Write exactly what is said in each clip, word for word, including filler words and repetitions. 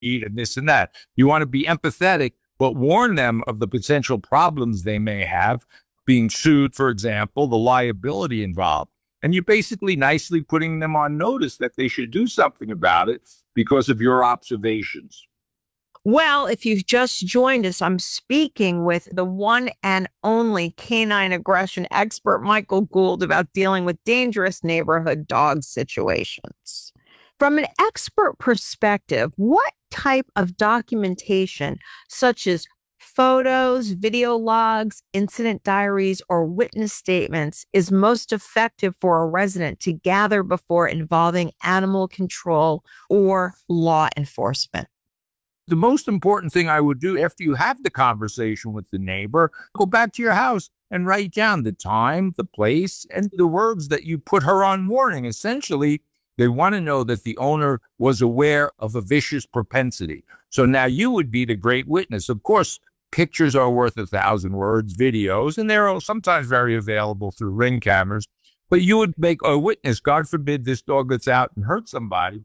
eat and this and that. You want to be empathetic, but warn them of the potential problems they may have, being sued, for example, the liability involved. And you're basically nicely putting them on notice that they should do something about it because of your observations. Well, if you've just joined us, I'm speaking with the one and only canine aggression expert, Michael Gould, about dealing with dangerous neighborhood dog situations. From an expert perspective, what type of documentation, such as photos, video logs, incident diaries, or witness statements, is most effective for a resident to gather before involving animal control or law enforcement? The most important thing I would do after you have the conversation with the neighbor, go back to your house and write down the time, the place, and the words that you put her on warning. Essentially, they want to know that the owner was aware of a vicious propensity. So now you would be the great witness. Of course, pictures are worth a thousand words, videos, and they're sometimes very available through Ring cameras. But you would make a witness. God forbid this dog gets out and hurts somebody.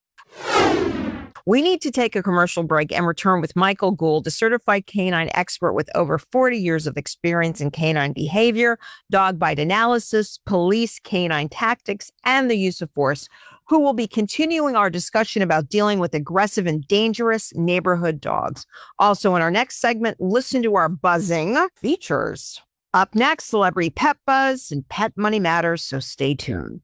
We need to take a commercial break and return with Michael Gould, a certified canine expert with over forty years of experience in canine behavior, dog bite analysis, police canine tactics, and the use of force, who will be continuing our discussion about dealing with aggressive and dangerous neighborhood dogs. Also, in our next segment, listen to our buzzing features. Up next, celebrity pet buzz and pet money matters, so stay tuned.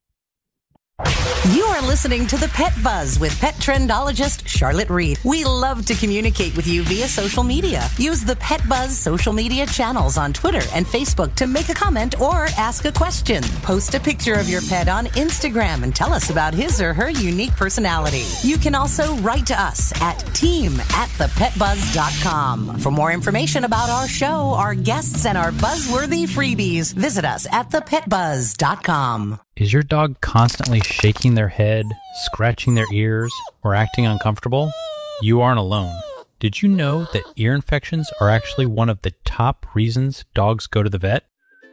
You are listening to The Pet Buzz with pet trendologist Charlotte Reed. We love to communicate with you via social media. Use the Pet Buzz social media channels on Twitter and Facebook to make a comment or ask a question. Post a picture of your pet on Instagram and tell us about his or her unique personality. You can also write to us at team at the pet buzz dot com. For more information about our show, our guests, and our buzzworthy freebies, visit us at the pet buzz dot com. Is your dog constantly shaking their head, scratching their ears, or acting uncomfortable? You aren't alone. Did you know that ear infections are actually one of the top reasons dogs go to the vet?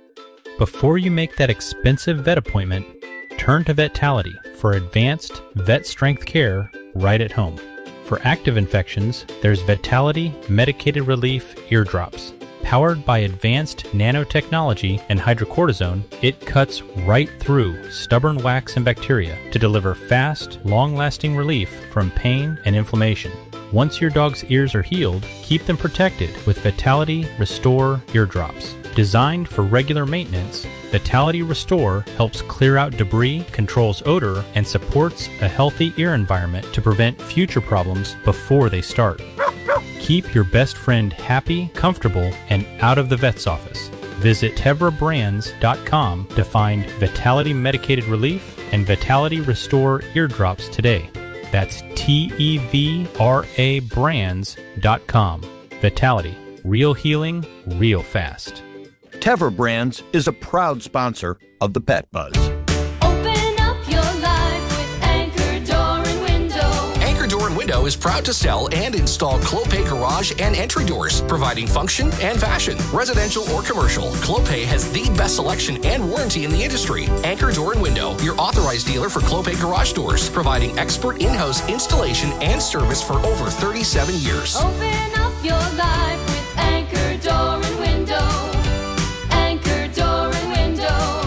Before you make that expensive vet appointment, turn to Vetality for advanced vet-strength care right at home. For active infections, there's Vetality Medicated Relief Eardrops. Powered by advanced nanotechnology and hydrocortisone, it cuts right through stubborn wax and bacteria to deliver fast, long-lasting relief from pain and inflammation. Once your dog's ears are healed, keep them protected with Vetality Restore Eardrops. Designed for regular maintenance, Vetality Restore helps clear out debris, controls odor, and supports a healthy ear environment to prevent future problems before they start. Keep your best friend happy, comfortable, and out of the vet's office. Visit Tevra Brands dot com to find Vetality Medicated Relief and Vetality Restore Eardrops today. That's T E V R A Brands dot com. Vetality. Real healing, real fast. Tevra Brands is a proud sponsor of the Pet Buzz. Open up your life with Anchor Door and Window. Anchor Door and Window is proud to sell and install Clopay garage and entry doors, providing function and fashion. Residential or commercial, Clopay has the best selection and warranty in the industry. Anchor Door and Window, your authorized dealer for Clopay garage doors, providing expert in-house installation and service for over thirty-seven years. Open up your life with Anchor Door and Window. Anchor Door and Window.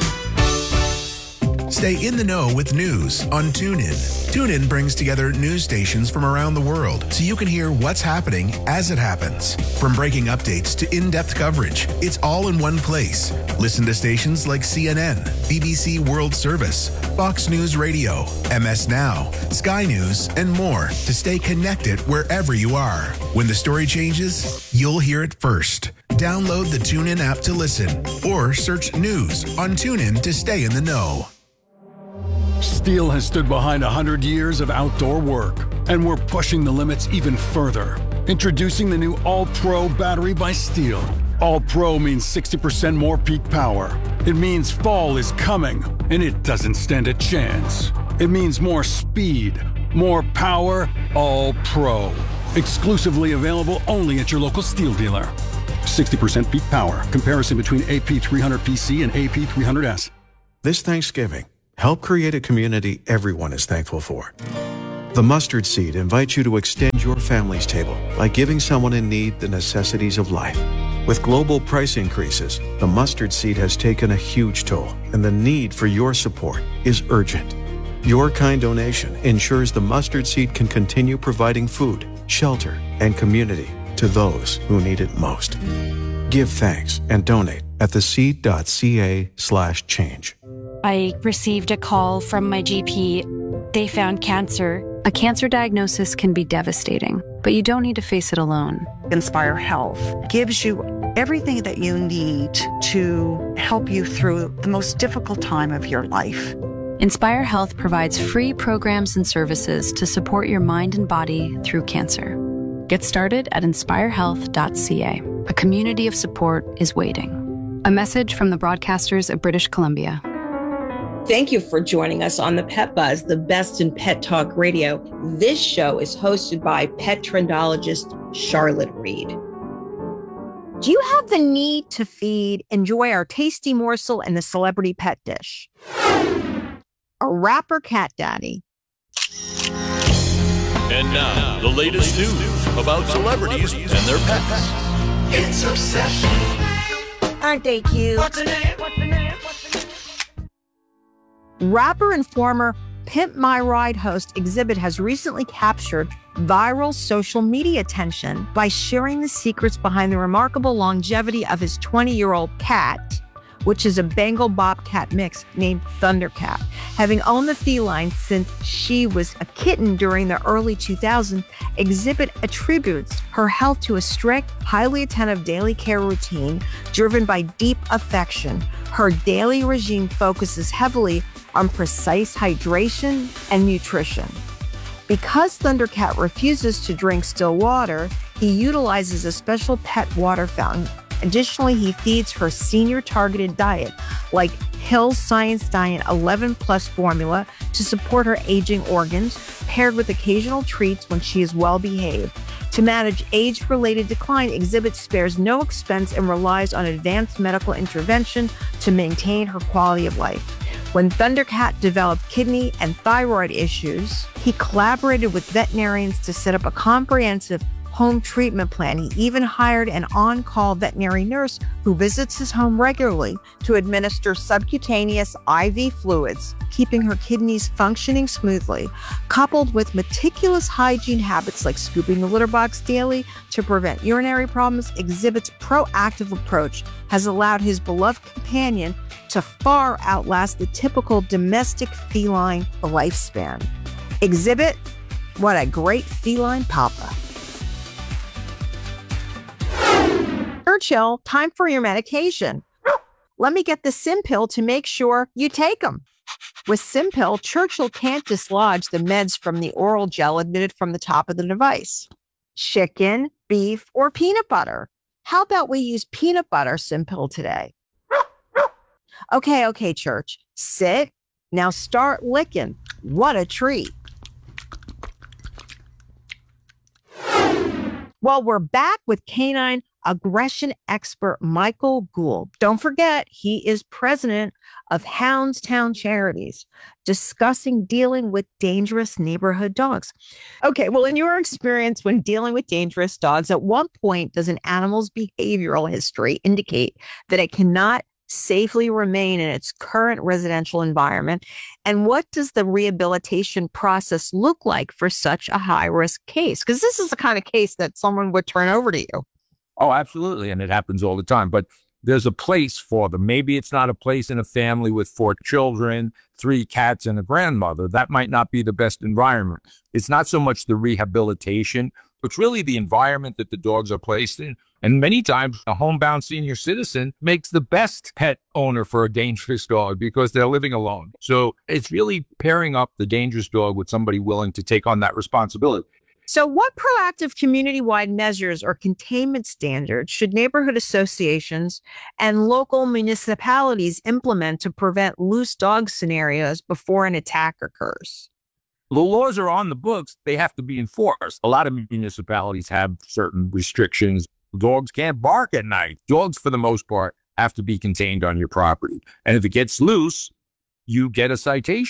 Stay in the know with news on TuneIn. TuneIn brings together news stations from around the world so you can hear what's happening as it happens. From breaking updates to in-depth coverage, it's all in one place. Listen to stations like C N N, B B C World Service, Fox News Radio, M S Now, Sky News, and more to stay connected wherever you are. When the story changes, you'll hear it first. Download the TuneIn app to listen or search news on TuneIn to stay in the know. Steel has stood behind one hundred years of outdoor work, and we're pushing the limits even further. Introducing the new All-Pro battery by Steel. All-Pro means sixty percent more peak power. It means fall is coming, and it doesn't stand a chance. It means more speed, more power, All-Pro. Exclusively available only at your local Steel dealer. sixty percent peak power. Comparison between A P three hundred P C and A P three hundred S. This Thanksgiving, help create a community everyone is thankful for. The Mustard Seed invites you to extend your family's table by giving someone in need the necessities of life. With global price increases, the Mustard Seed has taken a huge toll, and the need for your support is urgent. Your kind donation ensures the Mustard Seed can continue providing food, shelter, and community to those who need it most. Give thanks and donate at theseed.ca slash change. I received a call from my G P. They found cancer. A cancer diagnosis can be devastating, but you don't need to face it alone. Inspire Health gives you everything that you need to help you through the most difficult time of your life. Inspire Health provides free programs and services to support your mind and body through cancer. Get started at inspire health dot c a. A community of support is waiting. A message from the broadcasters of British Columbia. Thank you for joining us on the Pet Buzz, the best in pet talk radio. This show is hosted by pet trendologist Charlotte Reed. Do you have the need to feed, enjoy our tasty morsel and the celebrity pet dish? A rapper cat daddy. And now, the latest news about celebrities and their pets. It's Obsession. Aren't they cute? What's the name? What's the name? What's the name? Rapper and former Pimp My Ride host Exhibit has recently captured viral social media attention by sharing the secrets behind the remarkable longevity of his twenty-year-old cat, which is a Bengal Bobcat mix named Thundercat. Having owned the feline since she was a kitten during the early two thousands, Exhibit attributes her health to a strict, highly attentive daily care routine driven by deep affection. Her daily regime focuses heavily on precise hydration and nutrition. Because Thundercat refuses to drink still water, he utilizes a special pet water fountain. Additionally, he feeds her senior targeted diet, like Hill's Science Diet eleven plus formula to support her aging organs, paired with occasional treats when she is well behaved. To manage age-related decline, Exhibit spares no expense and relies on advanced medical intervention to maintain her quality of life. When Thundercat developed kidney and thyroid issues, he collaborated with veterinarians to set up a comprehensive home treatment plan. He even hired an on-call veterinary nurse who visits his home regularly to administer subcutaneous I V fluids, keeping her kidneys functioning smoothly. Coupled with meticulous hygiene habits like scooping the litter box daily to prevent urinary problems, Exhibit's proactive approach has allowed his beloved companion to far outlast the typical domestic feline lifespan. Exhibit, what a great feline papa. Churchill, time for your medication. Let me get the Simpill to make sure you take them. With Simpill, Churchill can't dislodge the meds from the oral gel emitted from the top of the device. Chicken, beef, or peanut butter. How about we use peanut butter Simpill today? Okay, okay, Church. Sit. Now start licking. What a treat. Well, we're back with canine aggression expert Michael Gould. Don't forget, he is president of Houndstown Charities, discussing dealing with dangerous neighborhood dogs. Okay, well, in your experience when dealing with dangerous dogs, at what point does an animal's behavioral history indicate that it cannot safely remain in its current residential environment? And what does the rehabilitation process look like for such a high-risk case? Because this is the kind of case that someone would turn over to you. Oh, absolutely. And it happens all the time. But there's a place for them. Maybe it's not a place in a family with four children, three cats, and a grandmother. That might not be the best environment. It's not so much the rehabilitation, but really the environment that the dogs are placed in. And many times a homebound senior citizen makes the best pet owner for a dangerous dog because they're living alone. So it's really pairing up the dangerous dog with somebody willing to take on that responsibility. So what proactive community-wide measures or containment standards should neighborhood associations and local municipalities implement to prevent loose dog scenarios before an attack occurs? The laws are on the books. They have to be enforced. A lot of municipalities have certain restrictions. Dogs can't bark at night. Dogs, for the most part, have to be contained on your property. And if it gets loose, you get a citation.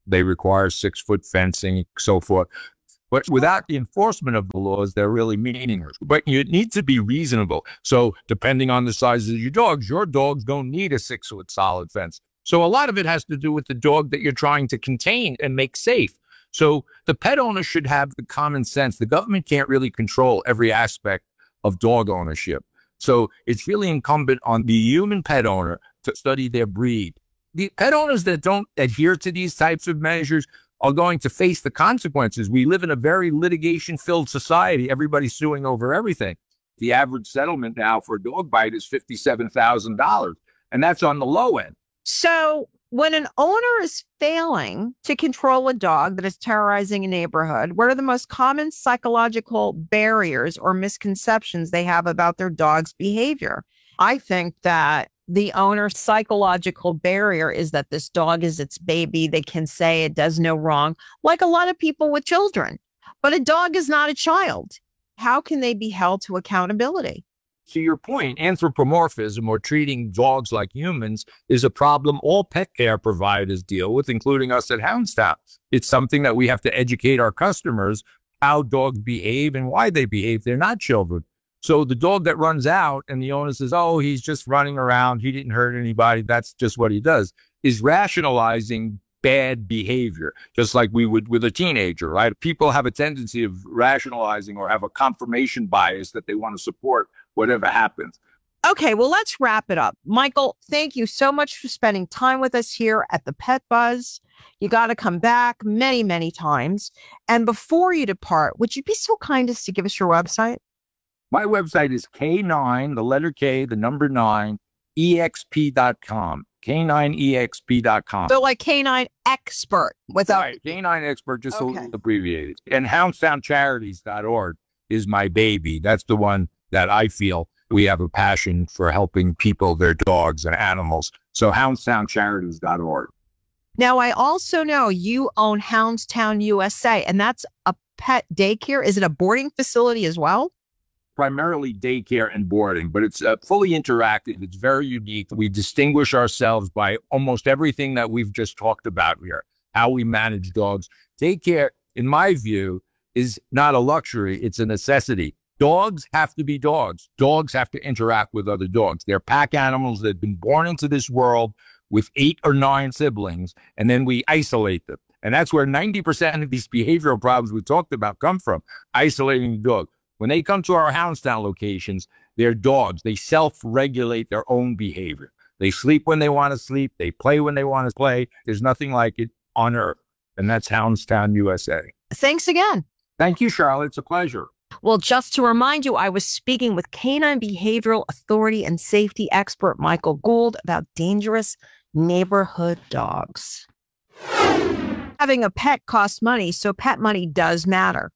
They require six-foot fencing, so forth. But without the enforcement of the laws, they're really meaningless. But you need to be reasonable. So depending on the size of your dogs, your dogs don't need a six-foot solid fence. So a lot of it has to do with the dog that you're trying to contain and make safe. So the pet owner should have the common sense. The government can't really control every aspect of dog ownership. So it's really incumbent on the human pet owner to study their breed. The pet owners that don't adhere to these types of measures are going to face the consequences. We live in a very litigation-filled society. Everybody's suing over everything. The average settlement now for a dog bite is fifty-seven thousand dollars, and that's on the low end. So when an owner is failing to control a dog that is terrorizing a neighborhood, what are the most common psychological barriers or misconceptions they have about their dog's behavior? I think that the owner's psychological barrier is that this dog is its baby. They can say it does no wrong, like a lot of people with children. But a dog is not a child. How can they be held to accountability? To your point, anthropomorphism, or treating dogs like humans, is a problem all pet care providers deal with, including us at Houndstooth. It's something that we have to educate our customers how dogs behave and why they behave. They're not children. So the dog that runs out and the owner says, oh, he's just running around, he didn't hurt anybody, that's just what he does, is rationalizing bad behavior, just like we would with a teenager, right? People have a tendency of rationalizing or have a confirmation bias that they want to support whatever happens. Okay, well, let's wrap it up. Michael, thank you so much for spending time with us here at the Pet Buzz. You got to come back many, many times. And before you depart, would you be so kind as to give us your website? My website is K nine, the letter K, the number nine, E X P dot com. K nine E X P dot com. So like Canine Expert without... Right, K nine Expert, just Okay. a little abbreviated. And houndstown charities dot org is my baby. That's the one that I feel we have a passion for helping people, their dogs and animals. So houndstown charities dot org. Now, I also know you own Houndstown U S A, and that's a pet daycare. Is it a boarding facility as well? Primarily daycare and boarding, but it's uh, fully interactive. It's very unique. We distinguish ourselves by almost everything that we've just talked about here, how we manage dogs. Daycare, in my view, is not a luxury. It's a necessity. Dogs have to be dogs. Dogs have to interact with other dogs. They're pack animals that have been born into this world with eight or nine siblings, and then we isolate them. And that's where ninety percent of these behavioral problems we talked about come from, isolating the dog. When they come to our Houndstown locations, they're dogs. They self-regulate their own behavior. They sleep when they want to sleep. They play when they want to play. There's nothing like it on earth. And that's Houndstown U S A. Thanks again. Thank you, Charlotte. It's a pleasure. Well, just to remind you, I was speaking with Canine Behavioral Authority and Safety expert Michael Gould about dangerous neighborhood dogs. Having a pet costs money, so pet money does matter.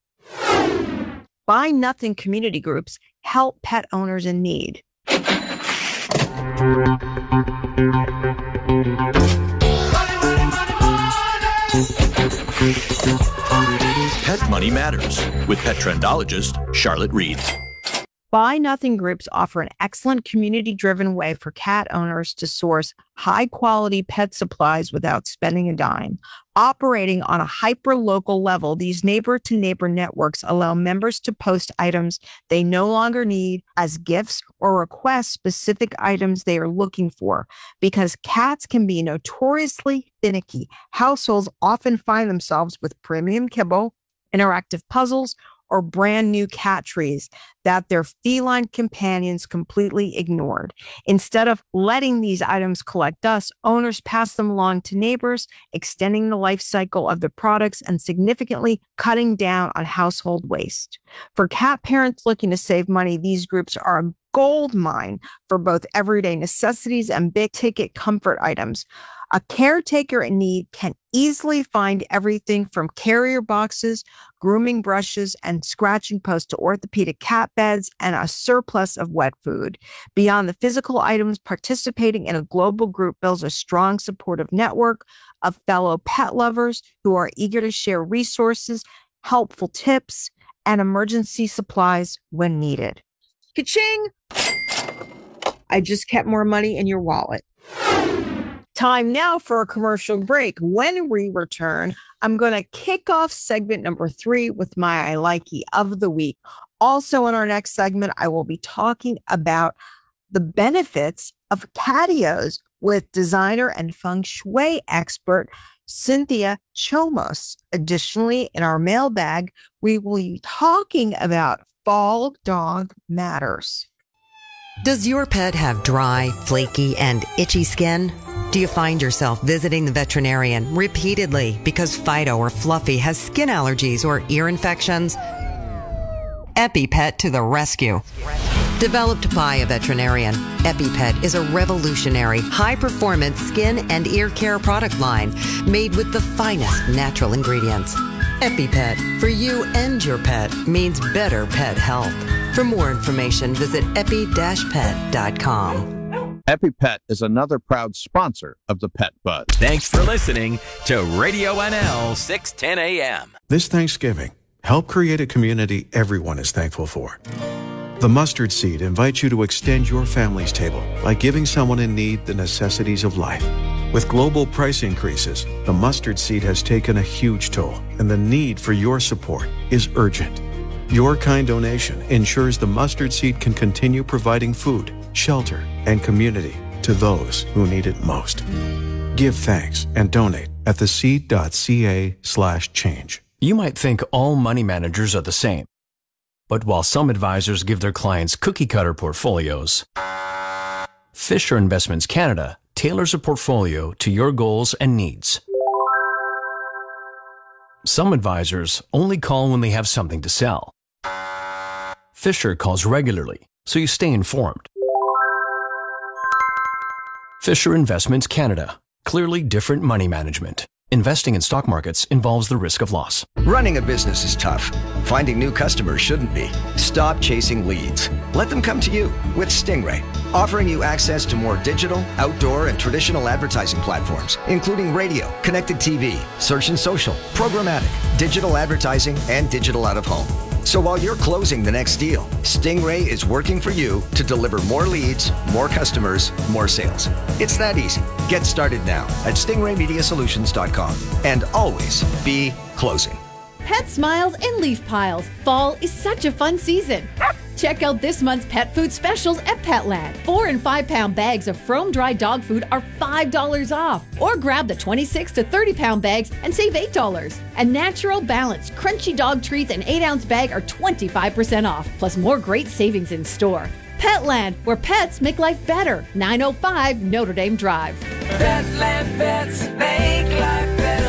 Buy Nothing community groups help pet owners in need. Pet Money Matters with pet trendologist Charlotte Reed. Buy Nothing groups offer an excellent community-driven way for cat owners to source high-quality pet supplies without spending a dime. Operating on a hyper-local level, these neighbor-to-neighbor networks allow members to post items they no longer need as gifts or request specific items they are looking for. Because cats can be notoriously finicky, households often find themselves with premium kibble, interactive puzzles, or brand new cat trees that their feline companions completely ignored. Instead of letting these items collect dust, owners pass them along to neighbors, extending the life cycle of the products and significantly cutting down on household waste. For cat parents looking to save money, these groups are a gold mine for both everyday necessities and big-ticket comfort items. A caretaker in need can easily find everything from carrier boxes, grooming brushes, and scratching posts to orthopedic cat beds and a surplus of wet food. Beyond the physical items, participating in a global group builds a strong supportive network of fellow pet lovers who are eager to share resources, helpful tips, and emergency supplies when needed. Ka-ching! I just kept more money in your wallet. Time now for a commercial break. When we return, I'm going to kick off segment number three with my I Likey of the week. Also, in our next segment, I will be talking about the benefits of patios with designer and feng shui expert Cynthia Chomos. Additionally, in our mailbag, we will be talking about fall dog matters. Does your pet have dry, flaky, and itchy skin? Do you find yourself visiting the veterinarian repeatedly because Fido or Fluffy has skin allergies or ear infections? EpiPet to the rescue. Developed by a veterinarian, EpiPet is a revolutionary, high-performance skin and ear care product line made with the finest natural ingredients. EpiPet, for you and your pet, means better pet health. For more information, visit epi dash pet dot com. EpiPet is another proud sponsor of the Pet Buzz. Thanks for listening to Radio N L six ten A M. This Thanksgiving, help create a community everyone is thankful for. The Mustard Seed invites you to extend your family's table by giving someone in need the necessities of life. With global price increases, the Mustard Seed has taken a huge toll, and the need for your support is urgent. Your kind donation ensures the Mustard Seed can continue providing food, shelter, and community to those who need it most. Give thanks and donate at theseed.ca slash change. You might think all money managers are the same. But while some advisors give their clients cookie-cutter portfolios, Fisher Investments Canada tailors a portfolio to your goals and needs. Some advisors only call when they have something to sell. Fisher calls regularly, so you stay informed. Fisher Investments Canada. Clearly different money management. Investing in stock markets involves the risk of loss. Running a business is tough. Finding new customers shouldn't be. Stop chasing leads. Let them come to you with Stingray, offering you access to more digital, outdoor, and traditional advertising platforms, including radio, connected T V, search and social, programmatic, digital advertising, and digital out-of-home. So while you're closing the next deal, Stingray is working for you to deliver more leads, more customers, more sales. It's that easy. Get started now at stingray media solutions dot com and always be closing. Pet smiles and leaf piles. Fall is such a fun season. Check out this month's pet food specials at Petland. Four and five pound bags of Frome dry dog food are five dollars off. Or grab the twenty-six to thirty pound bags and save eight dollars. And Natural Balance crunchy dog treats and eight ounce bag are twenty-five percent off. Plus more great savings in store. Petland, where pets make life better. nine oh five Notre Dame Drive. Petland pets make life better.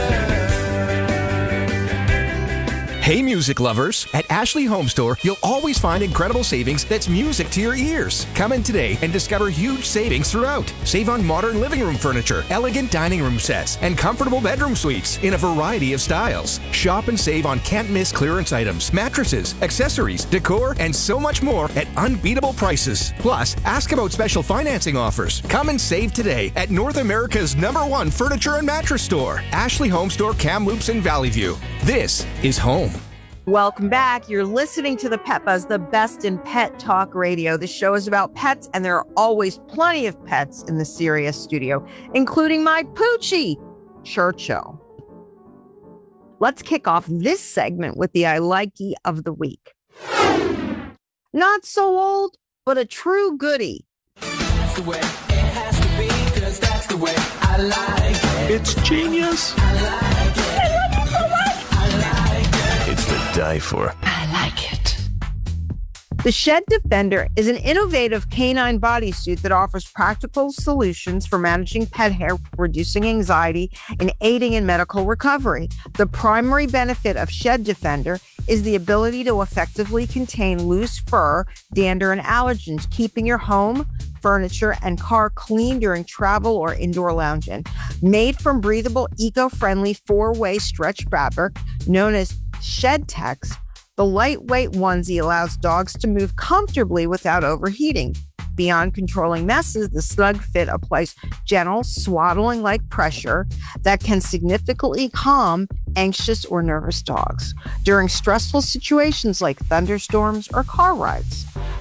Hey music lovers, at Ashley Home Store, you'll always find incredible savings that's music to your ears. Come in today and discover huge savings throughout. Save on modern living room furniture, elegant dining room sets, and comfortable bedroom suites in a variety of styles. Shop and save on can't-miss clearance items, mattresses, accessories, decor, and so much more at unbeatable prices. Plus, ask about special financing offers. Come and save today at North America's number one furniture and mattress store, Ashley Home Store, Kamloops and Valley View. This is home. Welcome back. You're listening to the Pet Buzz, the best in pet talk radio. The show is about pets, and there are always plenty of pets in the Sirius studio, including my Poochie, Churchill. Let's kick off this segment with the I Likey of the week. Not so old, but a true goodie. That's the way it has to be, 'cause that's the way I like it. It's genius. I like it. I love it so much. I like it. It's to die for. I like it. The Shed Defender is an innovative canine bodysuit that offers practical solutions for managing pet hair, reducing anxiety, and aiding in medical recovery. The primary benefit of Shed Defender is the ability to effectively contain loose fur, dander, and allergens, keeping your home, furniture, and car clean during travel or indoor lounging. Made from breathable, eco-friendly four-way stretch fabric known as ShedTex, the lightweight onesie allows dogs to move comfortably without overheating. Beyond controlling messes, the snug fit applies gentle, swaddling-like pressure that can significantly calm anxious or nervous dogs during stressful situations like thunderstorms or car rides.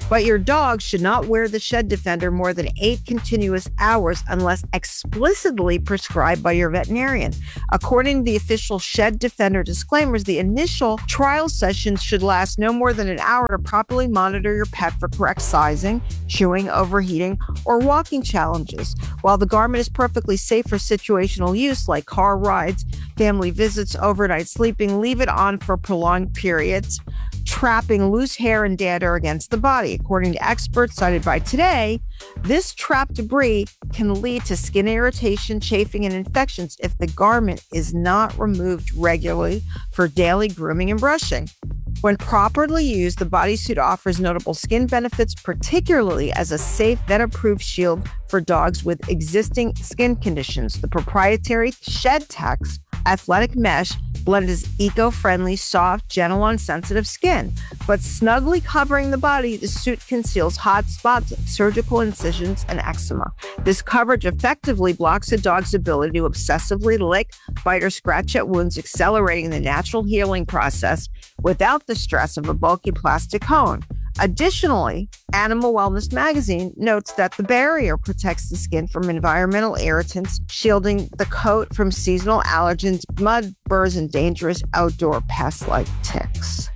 But your dog should not wear the Shed Defender more than eight continuous hours unless explicitly prescribed by your veterinarian. According to the official Shed Defender disclaimers, the initial trial sessions should last no more than an hour to properly monitor your pet for correct sizing, chewing, overheating, or walking challenges. While the garment is perfectly safe for situational use like car rides, family visits, overnight sleeping, leave it on for prolonged periods, trapping loose hair and dander against the body. According to experts cited by Today, this trapped debris can lead to skin irritation, chafing, and infections if the garment is not removed regularly for daily grooming and brushing. When properly used, the bodysuit offers notable skin benefits, particularly as a safe, vet-approved shield for dogs with existing skin conditions. The proprietary ShedTex athletic mesh blend is eco-friendly, soft, gentle on sensitive skin. But snugly covering the body, the suit conceals hot spots, surgical incisions, and eczema. This coverage effectively blocks a dog's ability to obsessively lick, bite, or scratch at wounds, accelerating the natural healing process without the stress of a bulky plastic cone. Additionally, Animal Wellness Magazine notes that the barrier protects the skin from environmental irritants, shielding the coat from seasonal allergens, mud, burrs, and dangerous outdoor pests like ticks.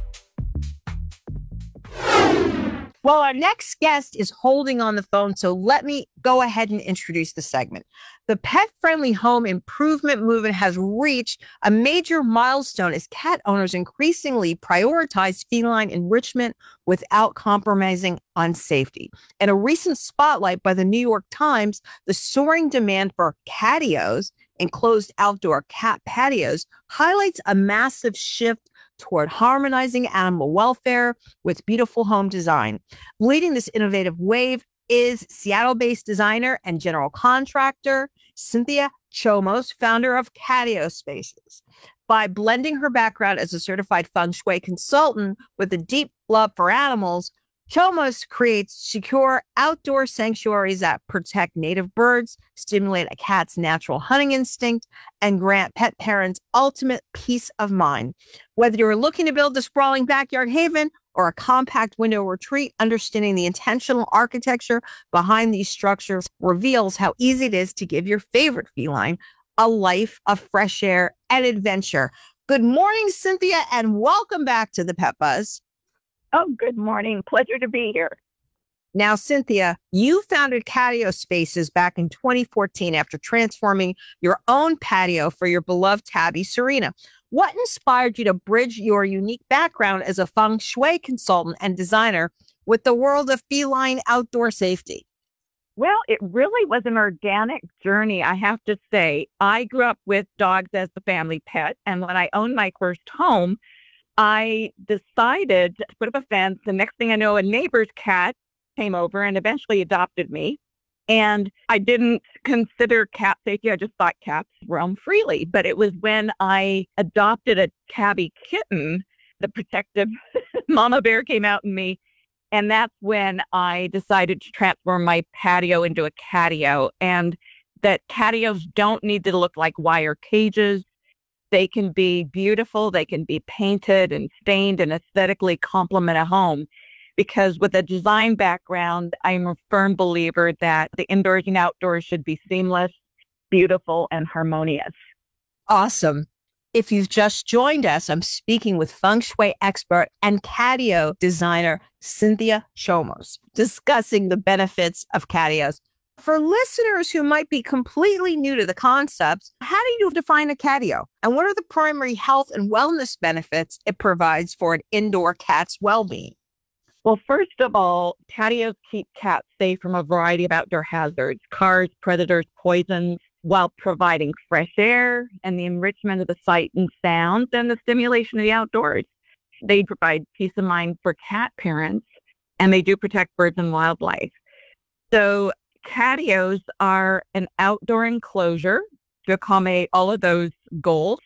Well, our next guest is holding on the phone, so let me go ahead and introduce the segment. The pet-friendly home improvement movement has reached a major milestone as cat owners increasingly prioritize feline enrichment without compromising on safety. In a recent spotlight by the New York Times, the soaring demand for catios, enclosed outdoor cat patios, highlights a massive shift toward harmonizing animal welfare with beautiful home design. Leading this innovative wave is Seattle-based designer and general contractor Cynthia Chomos, founder of Catio Spaces. By blending her background as a certified feng shui consultant with a deep love for animals, Chomos creates secure outdoor sanctuaries that protect native birds, stimulate a cat's natural hunting instinct, and grant pet parents ultimate peace of mind. Whether you're looking to build a sprawling backyard haven or a compact window retreat, understanding the intentional architecture behind these structures reveals how easy it is to give your favorite feline a life of fresh air and adventure. Good morning, Cynthia, and welcome back to the Pet Buzz. Oh, good morning. Pleasure to be here. Now, Cynthia, you founded Catio Spaces back in twenty fourteen after transforming your own patio for your beloved tabby, Serena. What inspired you to bridge your unique background as a feng shui consultant and designer with the world of feline outdoor safety? Well, it really was an organic journey, I have to say. I grew up with dogs as the family pet, and when I owned my first home, I decided to put up a fence. The next thing I know, a neighbor's cat came over and eventually adopted me. And I didn't consider cat safety. I just thought cats roam freely. But it was when I adopted a tabby kitten, the protective mama bear came out in me. And that's when I decided to transform my patio into a catio. And that catios don't need to look like wire cages. They can be beautiful. They can be painted and stained and aesthetically complement a home. Because with a design background, I'm a firm believer that the indoors and outdoors should be seamless, beautiful, and harmonious. Awesome. If you've just joined us, I'm speaking with feng shui expert and catio designer Cynthia Chomos, discussing the benefits of catios. For listeners who might be completely new to the concept, how do you define a catio? And what are the primary health and wellness benefits it provides for an indoor cat's well-being? Well, first of all, catios keep cats safe from a variety of outdoor hazards, cars, predators, poisons, while providing fresh air and the enrichment of the sight and sounds and the stimulation of the outdoors. They provide peace of mind for cat parents, and they do protect birds and wildlife. So catios are an outdoor enclosure to accommodate all of those goals.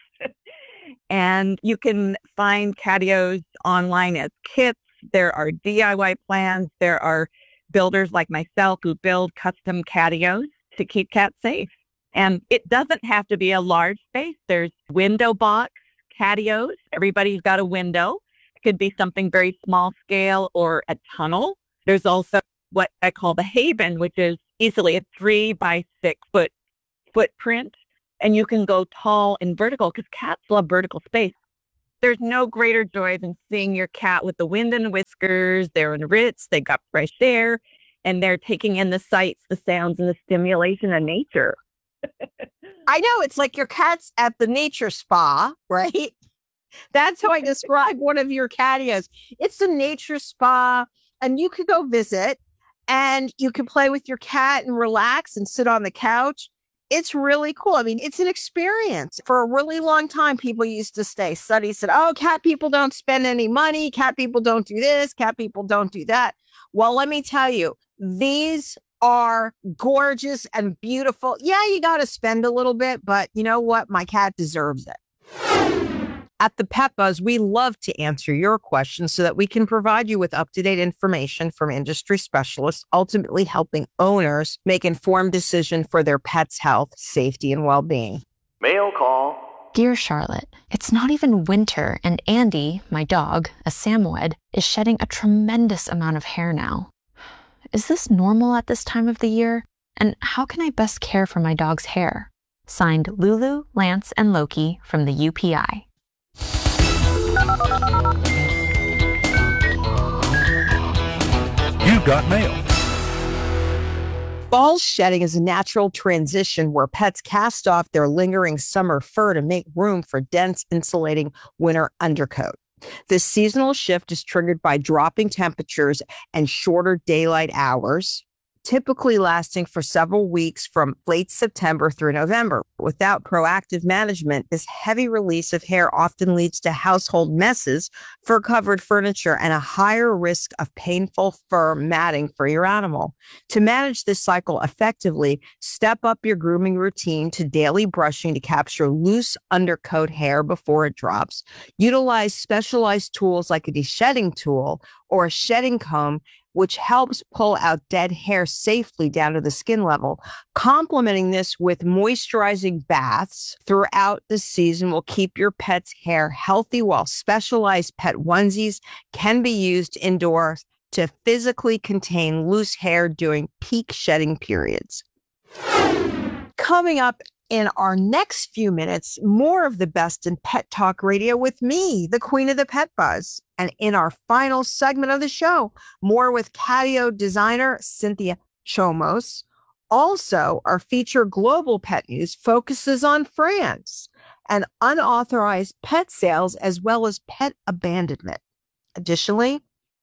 And you can find catios online as kits. There are D I Y plans. There are builders like myself who build custom catios to keep cats safe. And it doesn't have to be a large space. There's window box catios. Everybody's got a window. could be something very small scale or a tunnel. There's also what I call the haven, which is easily a three by six foot footprint. And you can go tall and vertical because cats love vertical space. There's no greater joy than seeing your cat with the wind and whiskers. They're in Ritz, they got fresh air, and they're taking in the sights, the sounds, and the stimulation of nature. I know, it's like your cat's at the nature spa, right? That's how I describe one of your catios. It's a nature spa, and you could go visit, and you can play with your cat and relax and sit on the couch. It's really cool. I mean, it's an experience. For a really long time, people used to say, studies said, oh, cat people don't spend any money. Cat people don't do this. Cat people don't do that. Well, let me tell you, these are gorgeous and beautiful. Yeah, you got to spend a little bit, but you know what? My cat deserves it. At the Pet Buzz, we love to answer your questions so that we can provide you with up-to-date information from industry specialists, ultimately helping owners make informed decisions for their pet's health, safety, and well-being. Mail call. Dear Charlotte, it's not even winter, and Andy, my dog, a Samoyed, is shedding a tremendous amount of hair now. Is this normal at this time of the year? And how can I best care for my dog's hair? Signed, Lulu, Lance, and Loki from the U P I. You got mail. Fall shedding is a natural transition where pets cast off their lingering summer fur to make room for dense, insulating winter undercoat. This seasonal shift is triggered by dropping temperatures and shorter daylight hours, typically lasting for several weeks from late September through November. Without proactive management, this heavy release of hair often leads to household messes, fur-covered furniture, and a higher risk of painful fur matting for your animal. To manage this cycle effectively, step up your grooming routine to daily brushing to capture loose undercoat hair before it drops. Utilize specialized tools like a deshedding tool or a shedding comb, which helps pull out dead hair safely down to the skin level. Complementing this with moisturizing baths throughout the season will keep your pet's hair healthy, while specialized pet onesies can be used indoors to physically contain loose hair during peak shedding periods. Coming up in our next few minutes, more of the best in pet talk radio with me, the queen of the Pet Buzz. And in our final segment of the show, more with catio designer Cynthia Chomos. Also, our feature Global Pet News focuses on France and unauthorized pet sales as well as pet abandonment. Additionally,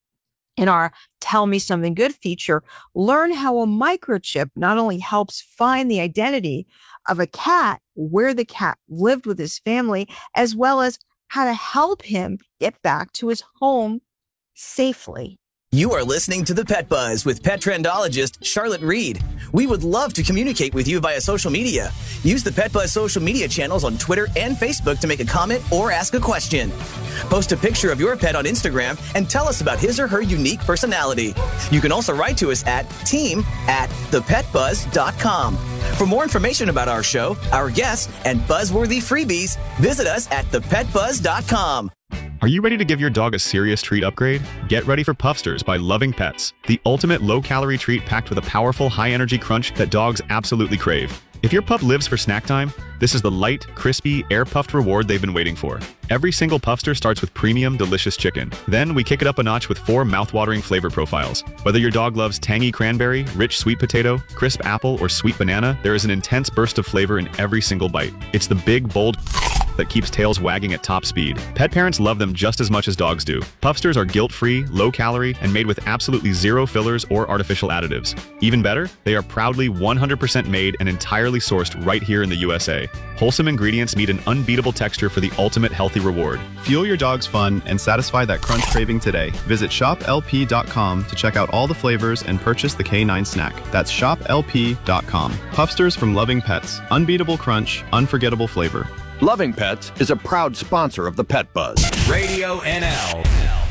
in our Tell Me Something Good feature, learn how a microchip not only helps find the identity of a cat, where the cat lived with his family, as well as how to help him get back to his home safely. You are listening to The Pet Buzz with pet trendologist Charlotte Reed. We would love to communicate with you via social media. Use the Pet Buzz social media channels on Twitter and Facebook to make a comment or ask a question. Post a picture of your pet on Instagram and tell us about his or her unique personality. You can also write to us at team at the pet buzz dot com. For more information about our show, our guests, and buzzworthy freebies, visit us at the pet buzz dot com. Are you ready to give your dog a serious treat upgrade? Get ready for Puffsters by Loving Pets, the ultimate low-calorie treat packed with a powerful, high-energy crunch that dogs absolutely crave. If your pup lives for snack time, this is the light, crispy, air-puffed reward they've been waiting for. Every single Puffster starts with premium, delicious chicken. Then we kick it up a notch with four mouth-watering flavor profiles. Whether your dog loves tangy cranberry, rich sweet potato, crisp apple, or sweet banana, there is an intense burst of flavor in every single bite. It's the big, bold that keeps tails wagging at top speed. Pet parents love them just as much as dogs do. Puffsters are guilt-free, low-calorie, and made with absolutely zero fillers or artificial additives. Even better, they are proudly one hundred percent made and entirely sourced right here in the U S A. Wholesome ingredients meet an unbeatable texture for the ultimate healthy reward. Fuel your dog's fun and satisfy that crunch craving today. Visit shop L P dot com to check out all the flavors and purchase the K nine snack. That's shop L P dot com. Puffsters from Loving Pets. Unbeatable crunch, unforgettable flavor. Loving Pets is a proud sponsor of the Pet Buzz. Radio N L.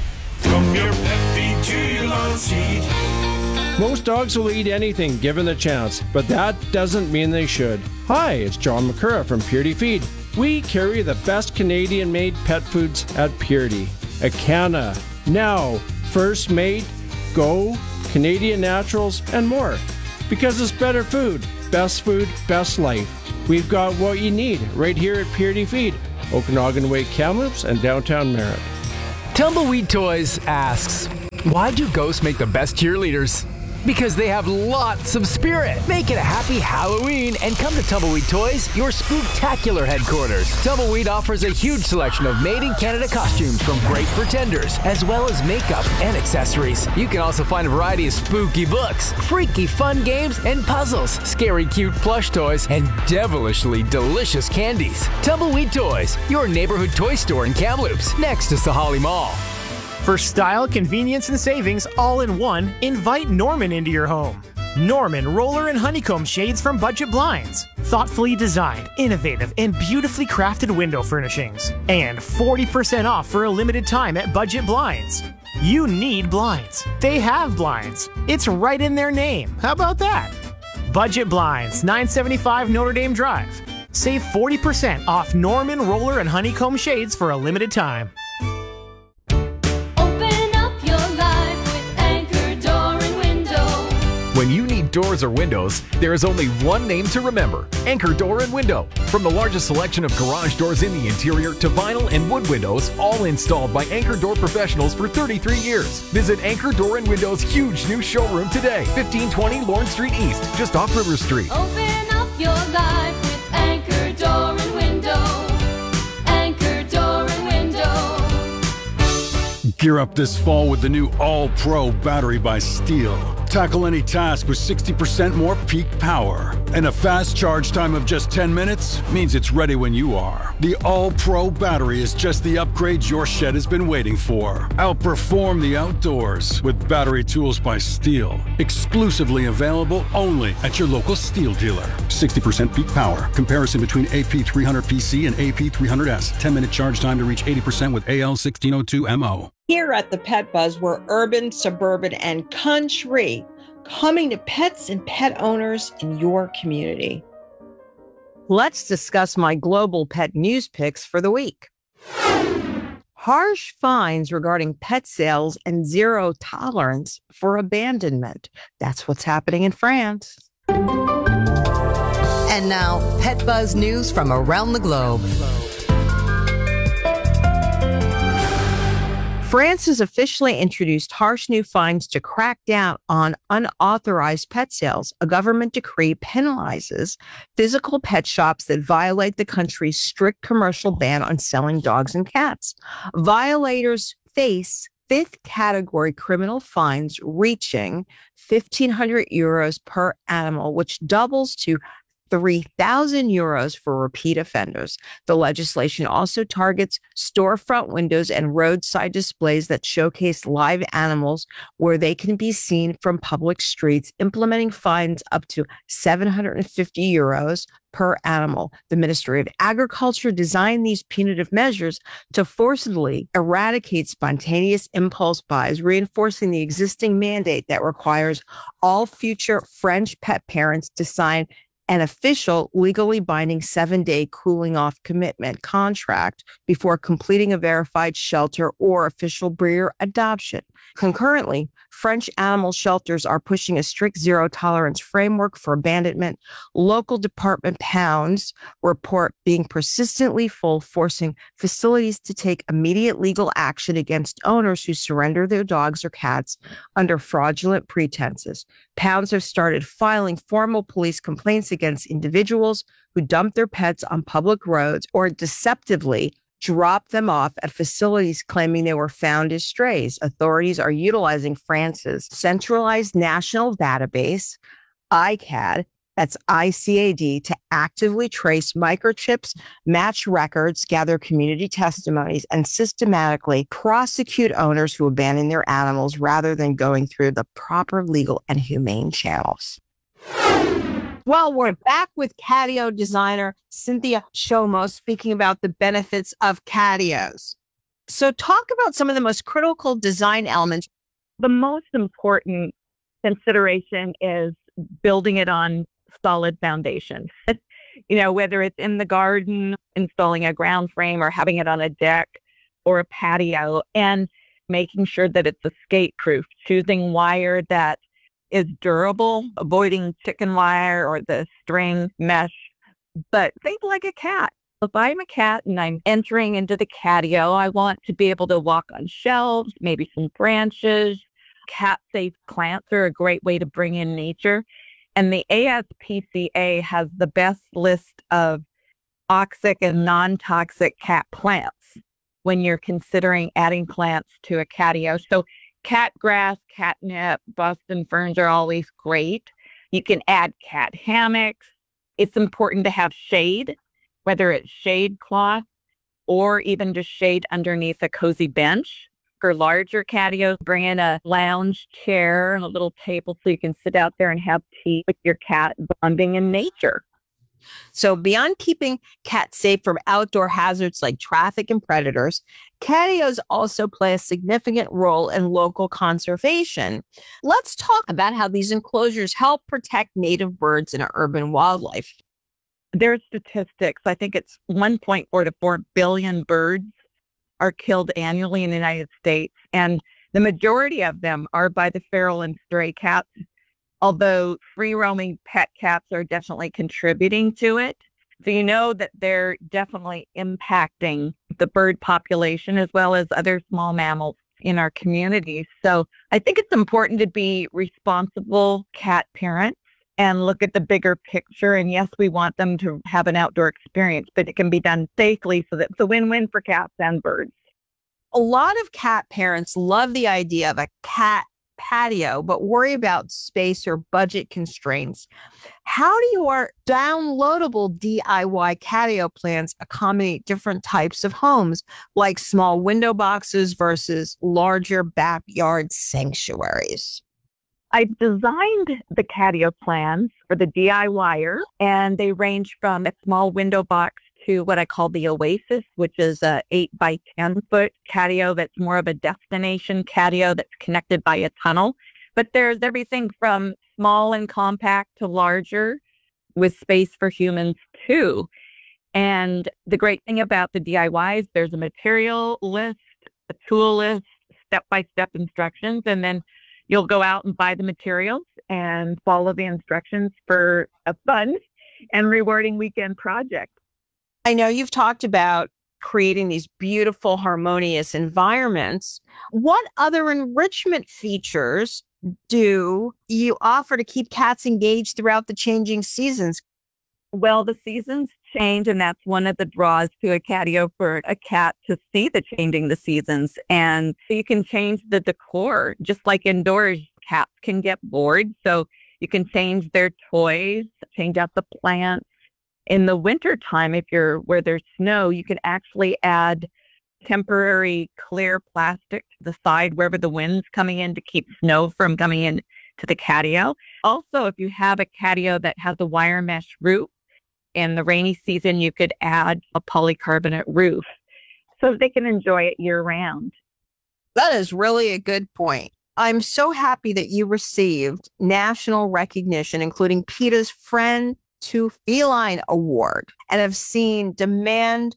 From your pet feed to your lawn seat. Most dogs will eat anything given the chance, but that doesn't mean they should. Hi, it's John McCurra from Purity Feed. We carry the best Canadian-made pet foods at Purity. Acana, Now, First Mate, Go, Canadian Naturals, and more. Because it's better food, best food, best life. We've got what you need right here at Purity Feed, Okanagan Way, Kamloops, and downtown Merritt. Tumbleweed Toys asks, why do ghosts make the best cheerleaders? Because they have lots of spirit. Make it a happy Halloween and come to Tumbleweed Toys, your spooktacular headquarters. Tumbleweed offers a huge selection of made-in-Canada costumes from great pretenders, as well as makeup and accessories. You can also find a variety of spooky books, freaky fun games and puzzles, scary cute plush toys, and devilishly delicious candies. Tumbleweed Toys, your neighborhood toy store in Kamloops, next to Sahali Mall. For style, convenience, and savings all in one, invite Norman into your home. Norman Roller and Honeycomb Shades from Budget Blinds. Thoughtfully designed, innovative, and beautifully crafted window furnishings. And forty percent off for a limited time at Budget Blinds. You need blinds. They have blinds. It's right in their name. How about that? Budget Blinds, nine seventy-five Notre Dame Drive. Save forty percent off Norman Roller and Honeycomb Shades for a limited time. When you need doors or windows, there is only one name to remember: Anchor Door and Window. From the largest selection of garage doors in the interior to vinyl and wood windows, all installed by Anchor Door professionals for thirty-three years. Visit Anchor Door and Window's huge new showroom today, fifteen twenty Lawrence Street East, just off River Street. Open up your life with Anchor Door and Window. Anchor Door and Window. Gear up this fall with the new All-Pro battery by Steel. Tackle any task with sixty percent more peak power. And a fast charge time of just ten minutes means it's ready when you are. The All-Pro battery is just the upgrade your shed has been waiting for. Outperform the outdoors with battery tools by Steel. Exclusively available only at your local Steel dealer. sixty percent peak power. Comparison between A P three hundred P C and A P three hundred S. ten minute charge time to reach eighty percent with A L sixteen oh two M O. Here at the Pet Buzz, we're urban, suburban, and country, coming to pets and pet owners in your community. Let's discuss my global pet news picks for the week. Harsh fines regarding pet sales and zero tolerance for abandonment. That's what's happening in France. And now, Pet Buzz news from around the globe. France has officially introduced harsh new fines to crack down on unauthorized pet sales. A government decree penalizes physical pet shops that violate the country's strict commercial ban on selling dogs and cats. Violators face fifth category criminal fines reaching fifteen hundred euros per animal, which doubles to three thousand euros for repeat offenders. The legislation also targets storefront windows and roadside displays that showcase live animals where they can be seen from public streets, implementing fines up to seven hundred fifty euros per animal. The Ministry of Agriculture designed these punitive measures to forcibly eradicate spontaneous impulse buys, reinforcing the existing mandate that requires all future French pet parents to sign an official, legally binding seven-day cooling-off commitment contract before completing a verified shelter or official breeder adoption. Concurrently, French animal shelters are pushing a strict zero-tolerance framework for abandonment. Local department pounds report being persistently full, forcing facilities to take immediate legal action against owners who surrender their dogs or cats under fraudulent pretenses. Pounds have started filing formal police complaints against individuals who dump their pets on public roads or deceptively drop them off at facilities claiming they were found as strays. Authorities are utilizing France's centralized national database, I C A D, that's I C A D, to actively trace microchips, match records, gather community testimonies, and systematically prosecute owners who abandon their animals rather than going through the proper legal and humane channels. Well, we're back with Catio designer Cynthia Chomo speaking about the benefits of Catios. So talk about some of the most critical design elements. The most important consideration is building it on solid foundation. You know, whether it's in the garden, installing a ground frame, or having it on a deck, or a patio, and making sure that it's escape proof, choosing wire that is durable, avoiding chicken wire or the string mesh. But think like a cat. If I'm a cat and I'm entering into the catio, I want to be able to walk on shelves, maybe some branches. Cat-safe plants are a great way to bring in nature. And the A S P C A has the best list of toxic and non-toxic cat plants when you're considering adding plants to a catio. So cat grass, catnip, Boston ferns are always great. You can add cat hammocks. It's important to have shade, whether it's shade cloth or even just shade underneath a cozy bench. For larger catios, bring in a lounge chair and a little table so you can sit out there and have tea with your cat, bonding in nature. So beyond keeping cats safe from outdoor hazards like traffic and predators, catios also play a significant role in local conservation. Let's talk about how these enclosures help protect native birds and urban wildlife. There are statistics. I think it's one point four to four billion birds are killed annually in the United States, and the majority of them are by the feral and stray cats, although free-roaming pet cats are definitely contributing to it. So you know that they're definitely impacting the bird population as well as other small mammals in our communities. So I think it's important to be responsible cat parents and look at the bigger picture. And yes, we want them to have an outdoor experience, but it can be done safely so that it's a win-win for cats and birds. A lot of cat parents love the idea of a cat patio, but worry about space or budget constraints. How do your downloadable D I Y catio plans accommodate different types of homes, like small window boxes versus larger backyard sanctuaries? I designed the catio plans for the DIYer, and they range from a small window box to what I call the Oasis, which is a eight by ten foot catio that's more of a destination catio that's connected by a tunnel. But there's everything from small and compact to larger with space for humans too. And the great thing about the D I Ys, there's a material list, a tool list, step-by-step instructions, and then you'll go out and buy the materials and follow the instructions for a fun and rewarding weekend project. I know you've talked about creating these beautiful, harmonious environments. What other enrichment features do you offer to keep cats engaged throughout the changing seasons? Well, the seasons change, and that's one of the draws to a catio for a cat to see the changing the seasons. And you can change the decor, just like indoors, cats can get bored. So you can change their toys, change out the plants. In the wintertime, if you're where there's snow, you can actually add temporary clear plastic to the side wherever the wind's coming in to keep snow from coming in to the catio. Also, if you have a catio that has a wire mesh roof, in the rainy season, you could add a polycarbonate roof so they can enjoy it year round. That is really a good point. I'm so happy that you received national recognition, including PETA's Friend to Feline Award, and have seen demand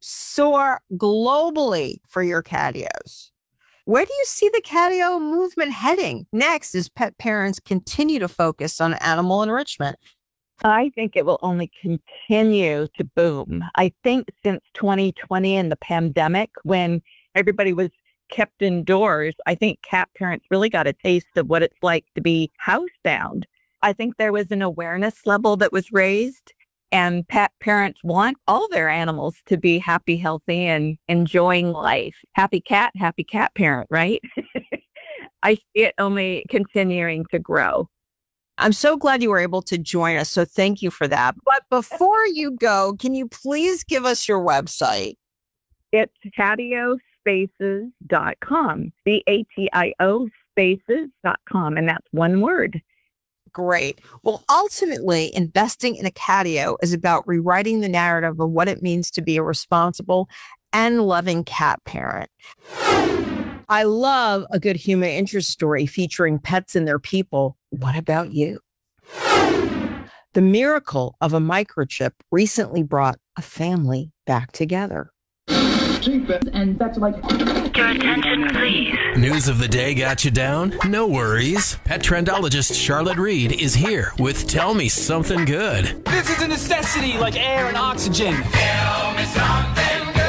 soar globally for your catios. Where do you see the catio movement heading next as pet parents continue to focus on animal enrichment? I think it will only continue to boom. I think since twenty twenty and the pandemic, when everybody was kept indoors, I think cat parents really got a taste of what it's like to be housebound. I think there was an awareness level that was raised, and pet parents want all their animals to be happy, healthy, and enjoying life. Happy cat, happy cat parent, right? I see it only continuing to grow. I'm so glad you were able to join us, so thank you for that. But before you go, can you please give us your website? It's catio spaces dot com, C A T I O spaces dot com, and that's one word. Great. Well, ultimately, investing in a catio is about rewriting the narrative of what it means to be a responsible and loving cat parent. I love a good human interest story featuring pets and their people. What about you? The miracle of a microchip recently brought a family back together. seatbelt, and that's like... Your attention, please. News of the day got you down? No worries. Pet trendologist Charlotte Reed is here with Tell Me Something Good. This is a necessity like air and oxygen. Tell me something good.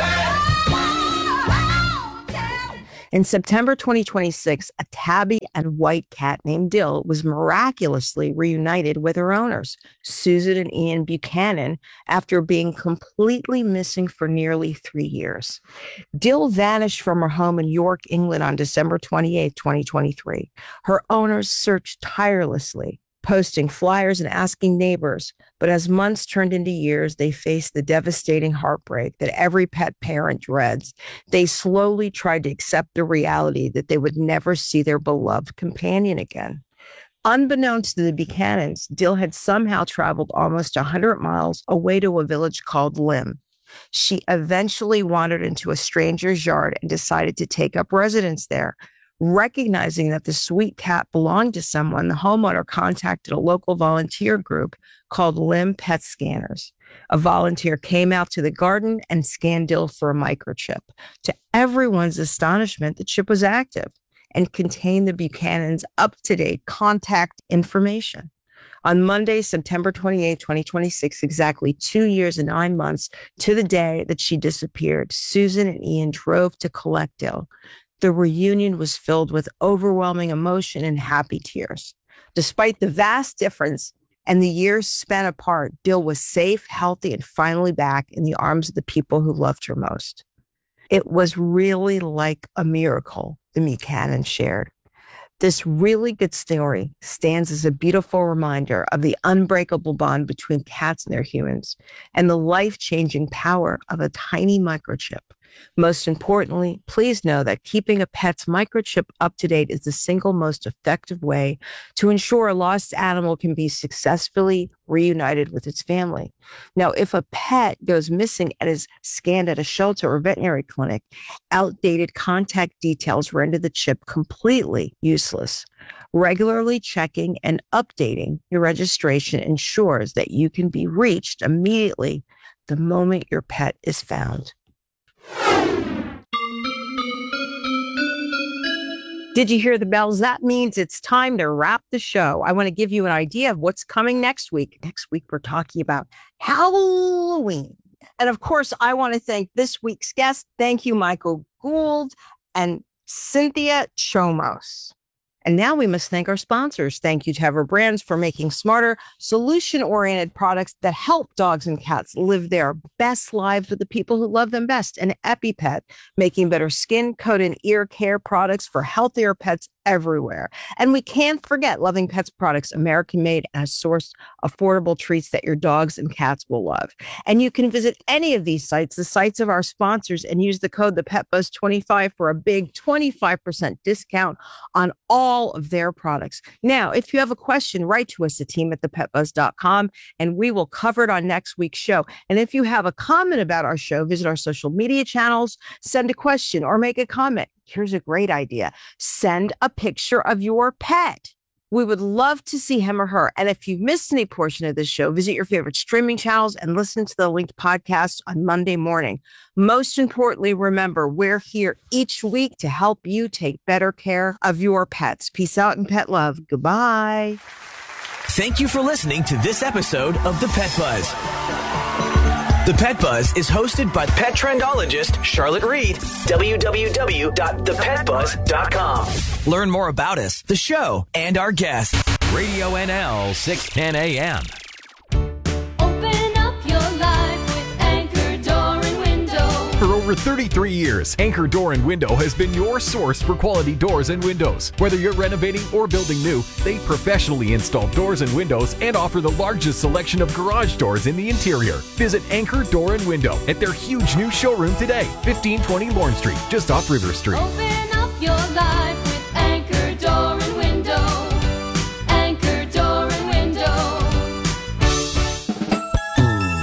In September twenty twenty-six, a tabby and white cat named Dill was miraculously reunited with her owners, Susan and Ian Buchanan, after being completely missing for nearly three years. Dill vanished from her home in York, England on December twenty-eighth, twenty twenty-three. Her owners searched tirelessly, posting flyers and asking neighbors. But as months turned into years, they faced the devastating heartbreak that every pet parent dreads. They slowly tried to accept the reality that they would never see their beloved companion again. Unbeknownst to the Buchanans, Dill had somehow traveled almost one hundred miles away to a village called Lymm. She eventually wandered into a stranger's yard and decided to take up residence there. Recognizing that the sweet cat belonged to someone, the homeowner contacted a local volunteer group called Lymm Pet Scanners. A volunteer came out to the garden and scanned Dill for a microchip. To everyone's astonishment, the chip was active and contained the Buchanan's up-to-date contact information. On Monday, September twenty-eighth, twenty twenty-six, exactly two years and nine months to the day that she disappeared, Susan and Ian drove to collect Dill. The reunion was filled with overwhelming emotion and happy tears. Despite the vast difference and the years spent apart, Dill was safe, healthy, and finally back in the arms of the people who loved her most. It was really like a miracle, the Buchanan shared. This really good story stands as a beautiful reminder of the unbreakable bond between cats and their humans and the life-changing power of a tiny microchip. Most importantly, please know that keeping a pet's microchip up to date is the single most effective way to ensure a lost animal can be successfully reunited with its family. Now, if a pet goes missing and is scanned at a shelter or veterinary clinic, outdated contact details render the chip completely useless. Regularly checking and updating your registration ensures that you can be reached immediately the moment your pet is found. Did you hear the bells? That means it's time to wrap the show. I want to give you an idea of what's coming next week. Next week, we're talking about Halloween. And of course, I want to thank this week's guest. Thank you, Michael Gould and Cynthia Chomos. And now we must thank our sponsors. Thank you to Ever Brands for making smarter, solution-oriented products that help dogs and cats live their best lives with the people who love them best. And EpiPet, making better skin, coat, and ear care products for healthier pets everywhere. And we can't forget Loving Pets products, American-made and sourced affordable treats that your dogs and cats will love. And you can visit any of these sites, the sites of our sponsors, and use the code the Pet Buzz twenty-five for a big twenty-five percent discount on all of their products. Now, if you have a question, write to us at team at the pet buzz dot com, and we will cover it on next week's show. And if you have a comment about our show, visit our social media channels, send a question, or make a comment. Here's a great idea. Send a picture of your pet. We would love to see him or her. And if you've missed any portion of this show, visit your favorite streaming channels and listen to the linked podcast on Monday morning. Most importantly, remember, we're here each week to help you take better care of your pets. Peace out and pet love. Goodbye. Thank you for listening to this episode of The Pet Buzz. The Pet Buzz is hosted by pet trendologist Charlotte Reed. w w w dot the pet buzz dot com. Learn more about us, the show, and our guests. Radio N L six ten A M. Open up your life with Anchor Door and Window. For over thirty-three years, Anchor Door and Window has been your source for quality doors and windows. Whether you're renovating or building new, they professionally install doors and windows and offer the largest selection of garage doors in the interior. Visit Anchor Door and Window at their huge new showroom today, fifteen twenty Lorne Street, just off River Street. Open up your life with Anchor Door and Window. Anchor Door and Window.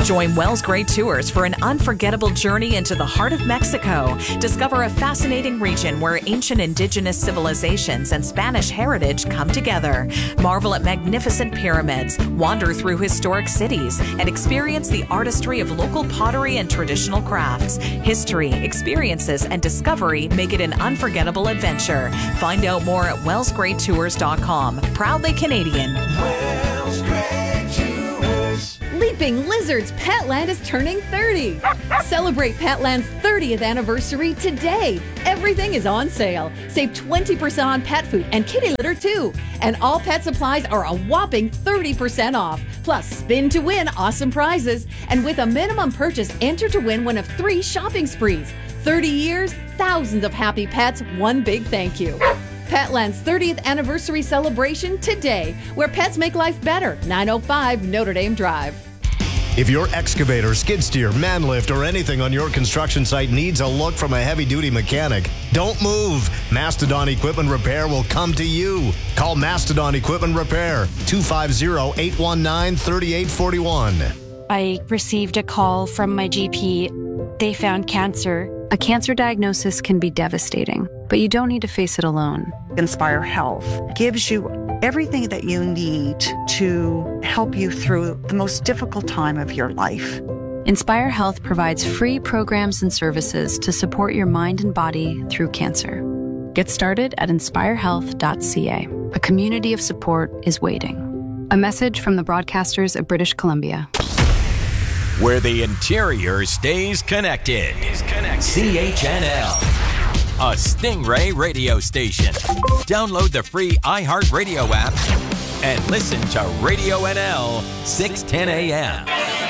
Join Wells Gray Tours for an unforgettable journey into the heart of Mexico. Discover a fascinating region where ancient indigenous civilizations and Spanish heritage come together. Marvel at magnificent pyramids, wander through historic cities, and experience the artistry of local pottery and traditional crafts. History, experiences, and discovery make it an unforgettable adventure. Find out more at wells gray tours dot com. Proudly Canadian. Wells Gray Tours. Leaping Lizards Petland is turning thirty. Celebrate Petland's thirtieth anniversary today. Everything is on sale. Save twenty percent on pet food and kitty litter too. And all pet supplies are a whopping thirty percent off. Plus, spin to win awesome prizes. And with a minimum purchase, enter to win one of three shopping sprees. thirty years, thousands of happy pets, one big thank you. Petland's thirtieth anniversary celebration today, where pets make life better. nine oh five Notre Dame Drive. If your excavator, skid steer, man lift, or anything on your construction site needs a look from a heavy-duty mechanic, don't move. Mastodon Equipment Repair will come to you. Call Mastodon Equipment Repair, two five zero, eight one nine, three eight four one. I received a call from my G P. They found cancer. A cancer diagnosis can be devastating, but you don't need to face it alone. Inspire Health gives you everything that you need to help you through the most difficult time of your life. Inspire Health provides free programs and services to support your mind and body through cancer. Get started at inspire health dot c a. A community of support is waiting. A message from the broadcasters of British Columbia. Where the interior stays connected. Is connected. C H N L, a Stingray radio station. Download the free iHeartRadio app and listen to Radio N L six ten a m.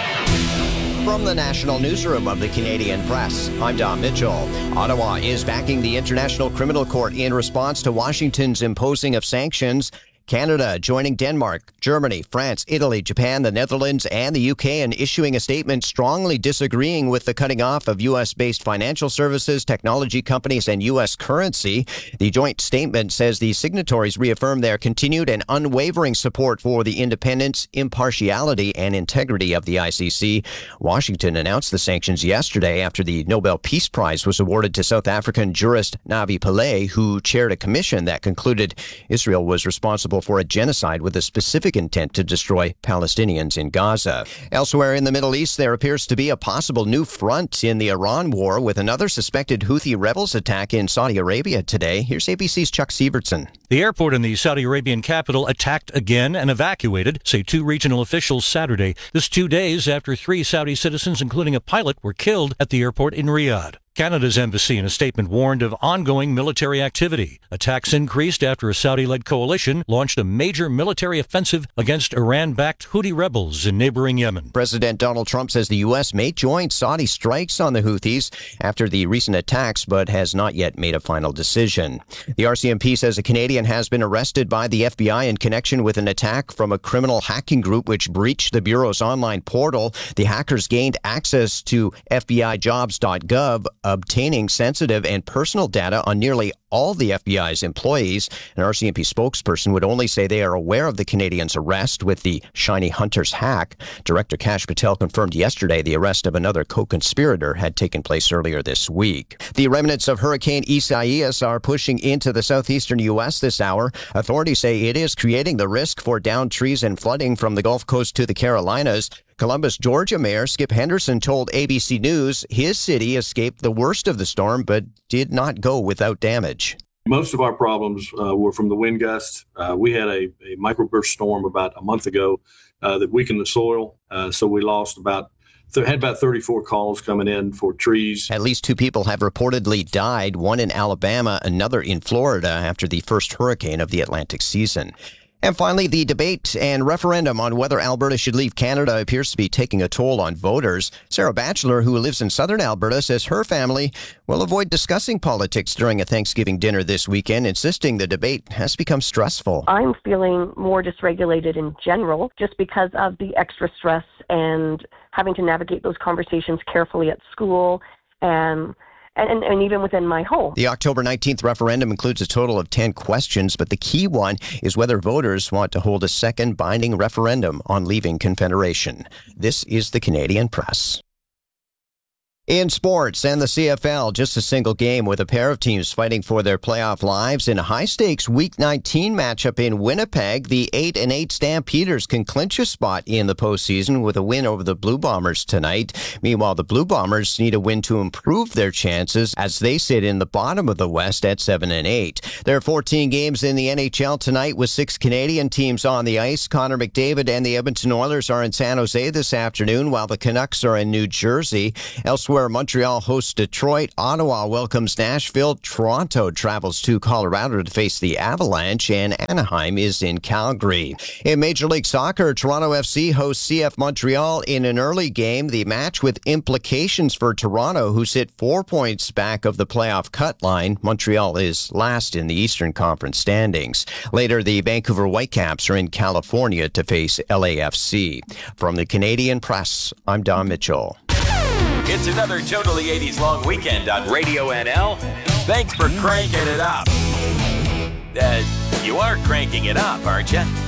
From the National Newsroom of the Canadian Press, I'm Don Mitchell. Ottawa is backing the International Criminal Court in response to Washington's imposing of sanctions. Canada joining Denmark, Germany, France, Italy, Japan, the Netherlands, and the U K in issuing a statement strongly disagreeing with the cutting off of U S-based financial services, technology companies, and U S currency. The joint statement says the signatories reaffirm their continued and unwavering support for the independence, impartiality, and integrity of the I C C. Washington announced the sanctions yesterday after the Nobel Peace Prize was awarded to South African jurist Navi Pillay, who chaired a commission that concluded Israel was responsible for a genocide with a specific intent to destroy Palestinians in Gaza. Elsewhere in the Middle East, there appears to be a possible new front in the Iran war with another suspected Houthi rebels attack in Saudi Arabia today. Here's A B C's Chuck Sievertson. The airport in the Saudi Arabian capital attacked again and evacuated, say two regional officials Saturday. This two days after three Saudi citizens, including a pilot, were killed at the airport in Riyadh. Canada's embassy in a statement warned of ongoing military activity. Attacks increased after a Saudi-led coalition launched a major military offensive against Iran-backed Houthi rebels in neighboring Yemen. President Donald Trump says the U S may join Saudi strikes on the Houthis after the recent attacks, but has not yet made a final decision. The R C M P says a Canadian has been arrested by the F B I in connection with an attack from a criminal hacking group which breached the Bureau's online portal. The hackers gained access to F B I jobs dot gov, obtaining sensitive and personal data on nearly all the F B I's employees. An R C M P spokesperson would only say they are aware of the Canadians' arrest with the Shiny Hunters hack. Director Kash Patel confirmed yesterday the arrest of another co-conspirator had taken place earlier this week. The remnants of Hurricane Isaias are pushing into the southeastern U S this hour. Authorities say it is creating the risk for downed trees and flooding from the Gulf Coast to the Carolinas. Columbus, Georgia Mayor Skip Henderson told A B C News his city escaped the worst of the storm, but did not go without damage. Most of our problems uh, were from the wind gusts. Uh, we had a, a microburst storm about a month ago uh, that weakened the soil, uh, so we lost about There had about thirty-four calls coming in for trees. At least two people have reportedly died, one in Alabama, another in Florida, after the first hurricane of the Atlantic season. And finally, the debate and referendum on whether Alberta should leave Canada appears to be taking a toll on voters. Sarah Batchelor, who lives in southern Alberta, says her family will avoid discussing politics during a Thanksgiving dinner this weekend, insisting the debate has become stressful. I'm feeling more dysregulated in general just because of the extra stress and having to navigate those conversations carefully at school and and, and even within my home. The October nineteenth referendum includes a total of ten questions, but the key one is whether voters want to hold a second binding referendum on leaving Confederation. This is the Canadian Press. In sports and the C F L, just a single game with a pair of teams fighting for their playoff lives. In a high-stakes Week nineteen matchup in Winnipeg, the eight and eight Stampeders can clinch a spot in the postseason with a win over the Blue Bombers tonight. Meanwhile, the Blue Bombers need a win to improve their chances as they sit in the bottom of the West at seven and eight. There are fourteen games in the N H L tonight with six Canadian teams on the ice. Connor McDavid and the Edmonton Oilers are in San Jose this afternoon, while the Canucks are in New Jersey. Elsewhere, where Montreal hosts Detroit, Ottawa welcomes Nashville, Toronto travels to Colorado to face the Avalanche, and Anaheim is in Calgary. In Major League Soccer, Toronto F C hosts C F Montreal in an early game, the match with implications for Toronto, who sit four points back of the playoff cut line. Montreal is last in the Eastern Conference standings. Later, the Vancouver Whitecaps are in California to face L A F C. From the Canadian Press, I'm Don Mitchell. It's another totally eighties long weekend on Radio N L. Thanks for cranking it up. Uh, you are cranking it up, aren't you?